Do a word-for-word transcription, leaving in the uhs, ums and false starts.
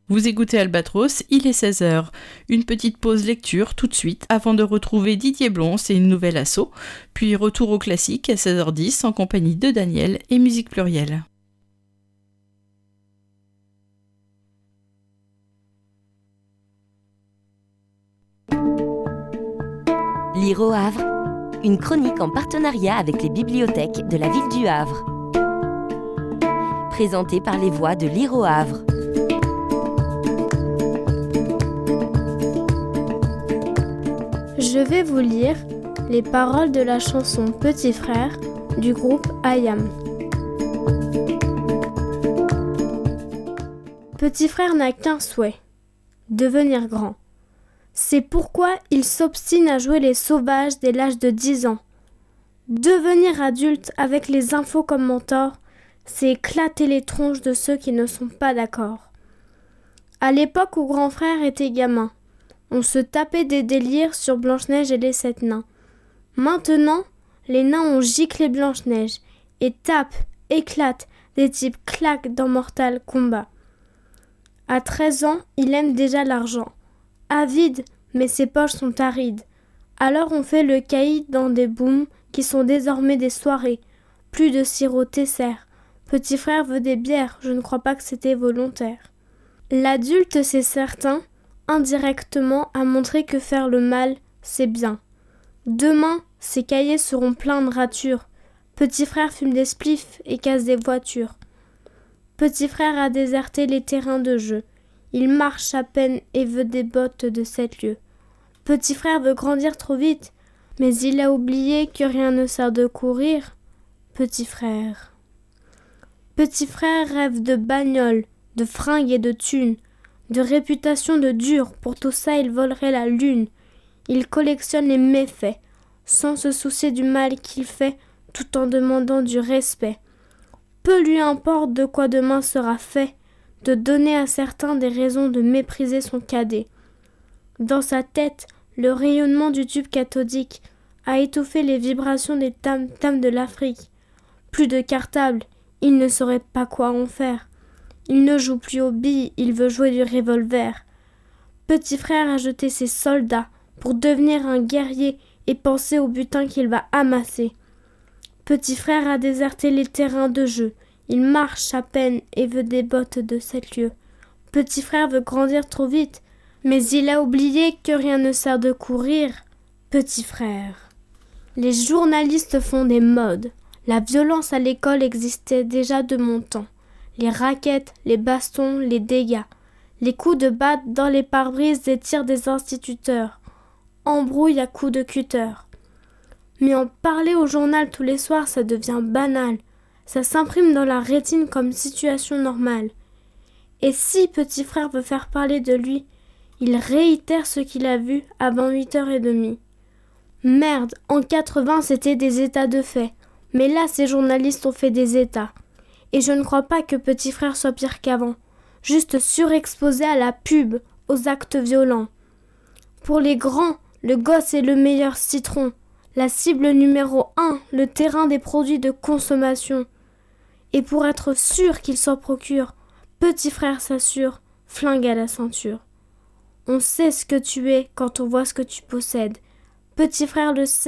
Vous écoutez Albatros, il est seize heures. Une petite pause lecture tout de suite avant de retrouver Didier Blons et une nouvelle asso, puis retour au classique à seize heures dix en compagnie de Daniel et Musique Plurielle. Lire au Havre, une chronique en partenariat avec les bibliothèques de la ville du Havre. Présentée par les voix de Lire au Havre. Je vais vous lire les paroles de la chanson Petit Frère du groupe I A M. Petit Frère n'a qu'un souhait, devenir grand. C'est pourquoi il s'obstine à jouer les sauvages dès l'âge de dix ans. Devenir adulte avec les infos comme mentor, c'est éclater les tronches de ceux qui ne sont pas d'accord. À l'époque où grand frère était gamin, on se tapait des délires sur Blanche-Neige et les sept nains. Maintenant, les nains ont giclé Blanche-Neige et tapent, éclatent, des types claquent dans Mortal Kombat. À treize ans, il aime déjà l'argent. Avide, mais ses poches sont arides. Alors on fait le caïd dans des booms qui sont désormais des soirées. Plus de sirop Tesser. Petit frère veut des bières, je ne crois pas que c'était volontaire. L'adulte, c'est certain, indirectement a montré que faire le mal, c'est bien. Demain, ses cahiers seront pleins de ratures. Petit frère fume des spliffs et casse des voitures. Petit frère a déserté les terrains de jeu. Il marche à peine et veut des bottes de sept lieues. Petit frère veut grandir trop vite, mais il a oublié que rien ne sert de courir. Petit frère. Petit frère rêve de bagnole, de fringues et de thunes, de réputation de dur, pour tout ça il volerait la lune. Il collectionne les méfaits, sans se soucier du mal qu'il fait, tout en demandant du respect. Peu lui importe de quoi demain sera fait, de donner à certains des raisons de mépriser son cadet. Dans sa tête, le rayonnement du tube cathodique a étouffé les vibrations des tam-tams de l'Afrique. Plus de cartable, il ne saurait pas quoi en faire. Il ne joue plus aux billes, il veut jouer du revolver. Petit frère a jeté ses soldats pour devenir un guerrier et penser au butin qu'il va amasser. Petit frère a déserté les terrains de jeu. Il marche à peine et veut des bottes de sept lieues. Petit frère veut grandir trop vite, mais il a oublié que rien ne sert de courir. Petit frère. Les journalistes font des modes. La violence à l'école existait déjà de mon temps. Les raquettes, les bastons, les dégâts. Les coups de batte dans les pare-brises des tirs des instituteurs. Embrouille à coups de cutter. Mais en parler au journal tous les soirs, ça devient banal. Ça s'imprime dans la rétine comme situation normale. Et si petit frère veut faire parler de lui, il réitère ce qu'il a vu avant huit heures trente. Merde, en quatre-vingts c'était des états de fait. Mais là ces journalistes ont fait des états. Et je ne crois pas que petit frère soit pire qu'avant. Juste surexposé à la pub, aux actes violents. Pour les grands, le gosse est le meilleur citron. La cible numéro un, le terrain des produits de consommation. Et pour être sûr qu'il s'en procure, petit frère s'assure, flingue à la ceinture. On sait ce que tu es quand on voit ce que tu possèdes. Petit frère le sait.